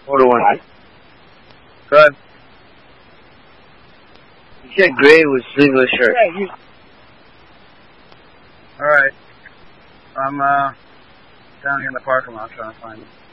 Order one. Go ahead. You said gray with sleeveless shirt. Alright. I'm down here in the parking lot trying to find it.